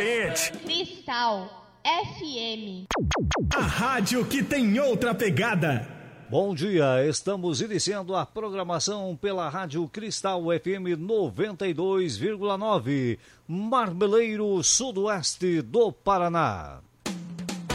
diferente. Cristal FM. A rádio que tem outra pegada. Bom dia, estamos iniciando a programação pela Rádio Cristal FM 92,9, Marmeleiro, sudoeste do Paraná.